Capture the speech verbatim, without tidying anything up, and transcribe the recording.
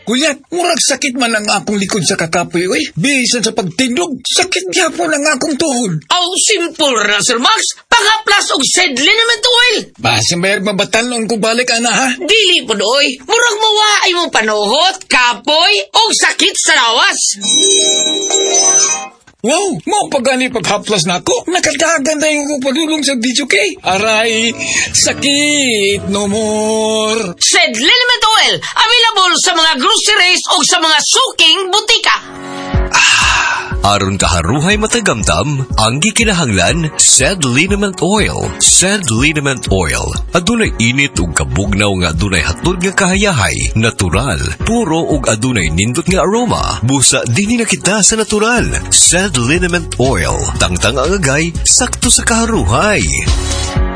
Kuya, murag sakit man ang akong likod sa kakapoy, oy. Bisan sa pagtindog, sakit gyapon ang akong tuhod. Aw, simple ra, Sir Max. Pangaplas og said liniment oil. Basta bayag mabatalon ko balik, ana, ha? Dili po doy. Murag mawaay mo panuhot, kapoy, og sakit sa lawas. Wow, mo pagani paghaplas na ako. Nakadagan na yung padulong sa D J K. Aray, sakit no more. Said liniment oil, available sa mga groceries o sa mga suking butika. Aron kaharuhay matagamtam, ang gikinahanglan, Said Liniment Oil. Said Liniment Oil. Adunay init ug kabugnaw nga adunay hatod nga kahayahay, natural, puro ug adunay nindot nga aroma. Busa dinhi na kita sa natural. Said Liniment Oil. Tangtang ang agay, sakto sa kaharuhay.